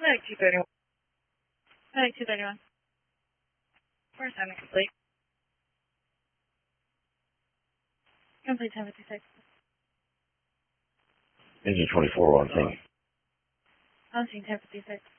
Medic 231. Medic 231. First assignment complete. Complete 1056. Engine 24 on scene. On scene 1056.